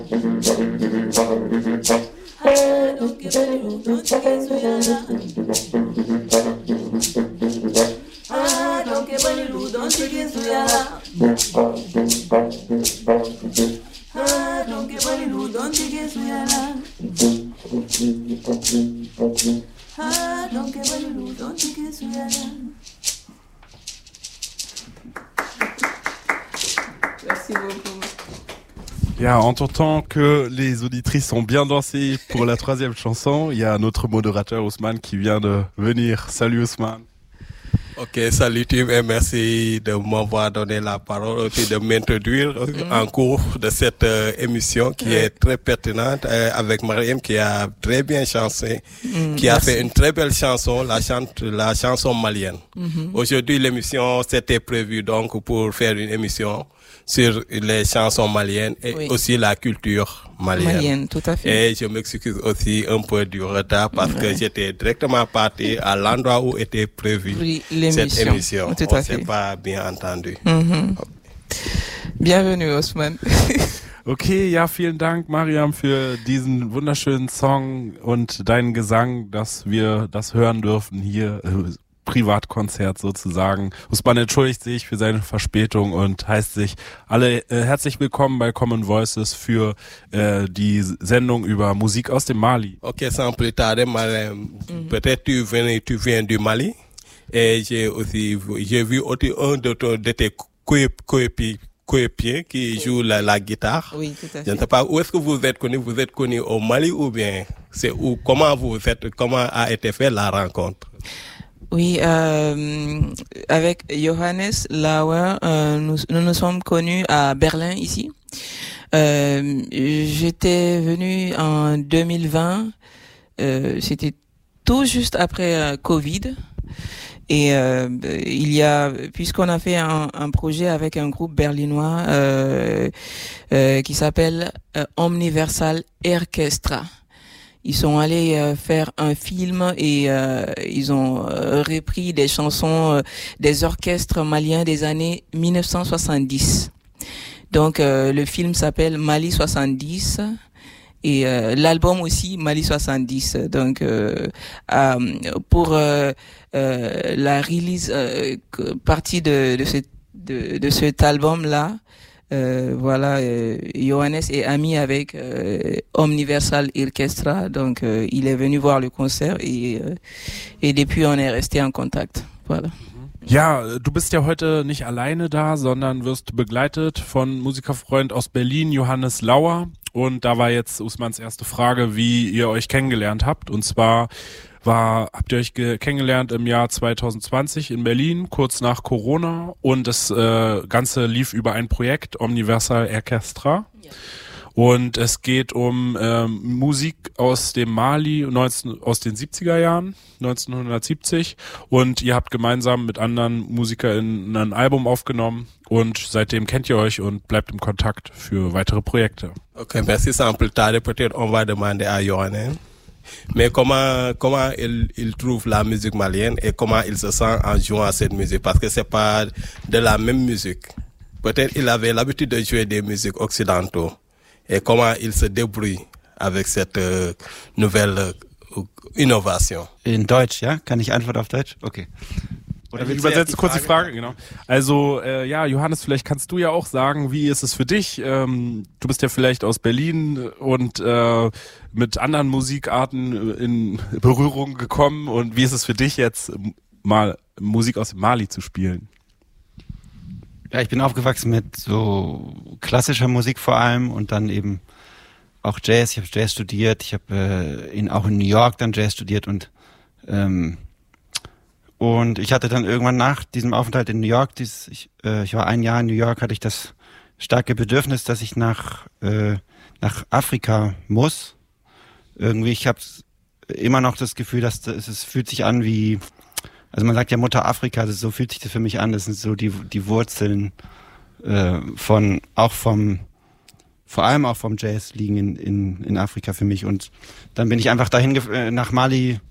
Ja, en entendant que les auditrices ont bien dansé pour la troisième chanson, il y a notre modérateur Ousmane qui vient de venir. Salut Ousmane. Ok, salut Tim et merci de m'avoir donné la parole et de m'introduire en cours de cette émission qui est très pertinente avec Mariam qui a très bien chanté, qui a fait une très belle chanson, la chanson malienne. Aujourd'hui, l'émission s'était prévue donc pour faire une émission sur les chansons maliennes et aussi la culture malienne. Tout à fait. Et je m'excuse aussi un peu du retard parce que j'étais directement parti à l'endroit où était prévue cette émission. Tout On à s'est fait. pas bien entendu. Bienvenue, Ousmane. Okay, ja, vielen Dank, Mariam, für diesen wunderschönen Song und deinen Gesang, dass wir das hören dürfen hier. Privatkonzert sozusagen. Ousmane entschuldigt sich für seine Verspätung und heißt sich alle herzlich willkommen bei Common Voices für die Sendung über Musik aus dem Mali. Ok, sans plus tarder, Mariam, peut-être tu viens du Mali et j'ai vu aussi un de tes coéquipiers qui joue la guitare. Oui, tout à fait. Je ne sais pas où est-ce que vous êtes connu. Vous êtes connu au Mali ou bien c'est où? Comment a été fait la rencontre? Oui, avec Johannes Lauer, nous sommes connus à Berlin ici. J'étais venu en 2020, c'était tout juste après Covid. Et puisqu'on a fait un projet avec un groupe berlinois qui s'appelle Omniversal Orchestra. Ils sont allés faire un film et ils ont repris des chansons des orchestres maliens des années 1970. Donc le film s'appelle Mali 70 et l'album aussi Mali 70. Donc pour la release partie de cet album là. Johannes est ami avec Omniversal Orchestra, donc il est venu voir le concert et depuis on est resté en contact. Voilà. Ja, du bist ja heute nicht alleine da, sondern wirst begleitet von Musikerfreund aus Berlin, Johannes Lauer. Und da war jetzt Ousmans erste Frage, wie ihr euch kennengelernt habt. Und zwar habt ihr euch kennengelernt im Jahr 2020 in Berlin, kurz nach Corona. Und das Ganze lief über ein Projekt, Omniversal Orchestra. Ja. Und es geht um Musik aus dem Mali aus den 70er Jahren, 1970. Und ihr habt gemeinsam mit anderen MusikerInnen ein Album aufgenommen. Und seitdem kennt ihr euch und bleibt im Kontakt für weitere Projekte. Ok, merci. Sans plus tarder, peut-être on va demander à Johannes. Mais comment il trouve la musique malienne et comment il se sent en jouant à cette musique? Parce que c'est pas de la même musique. Peut-être il avait l'habitude de jouer des musiques occidentaux. Et comment il se débrouille avec cette nouvelle Innovation? In Deutsch, ja? Kann ich Antwort auf Deutsch? Okay. Oder ich übersetze kurz die Frage, genau. Also, Johannes, vielleicht kannst du ja auch sagen, wie ist es für dich? Du bist ja vielleicht aus Berlin und mit anderen Musikarten in Berührung gekommen. Und wie ist es für dich jetzt, mal Musik aus dem Mali zu spielen? Ja, ich bin aufgewachsen mit so klassischer Musik vor allem und dann eben auch Jazz. Ich habe Jazz studiert. Ich habe auch in New York dann Jazz studiert und ich hatte dann irgendwann nach diesem Aufenthalt in New York, ich war ein Jahr in New York, hatte ich das starke Bedürfnis, dass ich nach Afrika muss. Irgendwie, ich habe immer noch das Gefühl, dass es fühlt sich an wie, also man sagt ja Mutter Afrika, so fühlt sich das für mich an. Das sind so die Wurzeln vor allem auch vom Jazz liegen in Afrika für mich. Und dann bin ich einfach dahin nach Mali